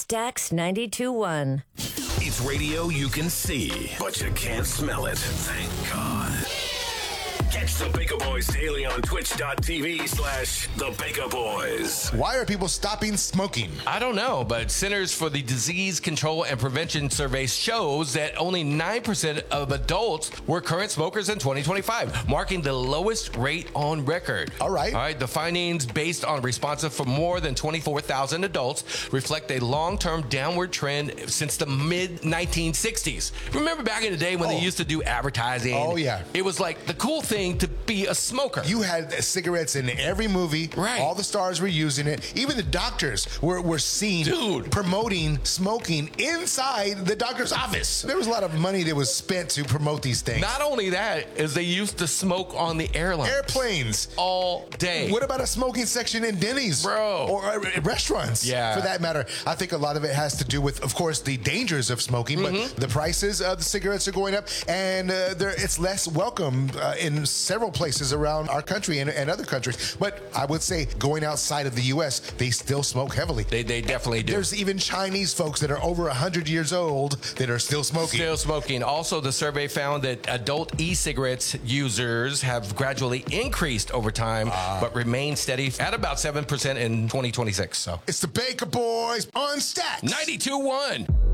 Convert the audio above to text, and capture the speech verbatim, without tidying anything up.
Stax ninety-two point one. It's radio you can see, but you can't smell it. Thank God. Catch the Baker Boys daily on twitch.tv slash the Baker Boys. Why are people stopping smoking? I don't know, but Centers for the Disease Control and Prevention survey shows that only nine percent of adults were current smokers in twenty twenty-five, marking the lowest rate on record. All right. All right. The findings, based on responses from more than twenty-four thousand adults, reflect a long-term downward trend since the mid nineteen sixties. Remember back in the day when Oh. they used to do advertising? Oh, yeah. It was like the cool thing to be a smoker. You had cigarettes in every movie. Right. All the stars were using it. Even the doctors were, were seen Dude. promoting smoking inside the doctor's office. There was a lot of money that was spent to promote these things. Not only that, is they used to smoke on the airline. Airplanes. All day. What about a smoking section in Denny's? Bro. Or uh, restaurants, Yeah. for that matter. I think a lot of it has to do with, of course, the dangers of smoking, Mm-hmm. but the prices of the cigarettes are going up, and uh, there, it's less welcome uh, in several places around our country and, and other countries. But I would say going outside of the U S, they still smoke heavily. They, they definitely do. There's even Chinese folks that are over one hundred years old that are still smoking. Still smoking. Also, the survey found that adult e-cigarettes users have gradually increased over time, Ah. but remain steady at about seven percent in twenty twenty-six. So It's the Baker Boys on Stax. ninety-two point one.